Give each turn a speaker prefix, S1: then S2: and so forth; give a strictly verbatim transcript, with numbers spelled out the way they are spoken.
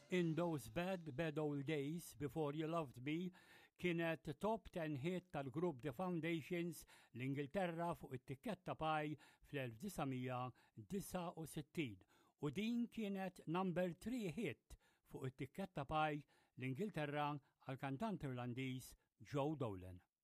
S1: In Those Bad, Bad Old Days Before You Loved Me kienet top ten hit tal-grupp The Foundations l-Ingilterra fuq it-tikketta paj fl-1969 u din kienet number three hit fuq it-tikketta paj l-Ingilterra għal-kantant Irlandiż Joe Dolan.